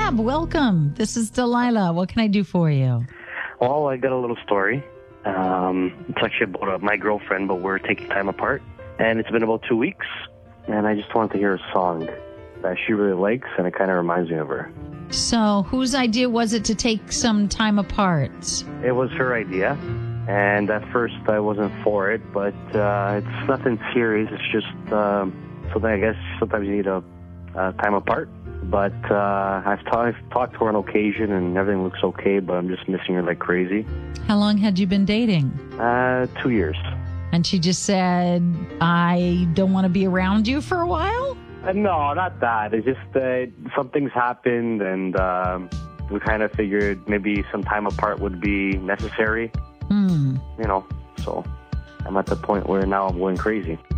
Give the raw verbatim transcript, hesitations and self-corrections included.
Gab, welcome. This is Delilah. What can I do for you? Well, I got a little story. Um, it's actually about uh, my girlfriend, but we're taking time apart. And it's been about two weeks, and I just wanted to hear a song that she really likes, and it kind of reminds me of her. So whose idea was it to take some time apart? It was her idea, and at first I wasn't for it, but uh, it's nothing serious. It's just um, something I guess sometimes you need a uh, time apart. But uh, I've, ta- I've talked to her on occasion, and everything looks okay, but I'm just missing her like crazy. How long had you been dating? Uh, two years. And she just said, I don't want to be around you for a while? Uh, no, not that. It's just uh, some things happened, and um, we kind of figured maybe some time apart would be necessary. Hmm. You know, so I'm at the point where now I'm going crazy.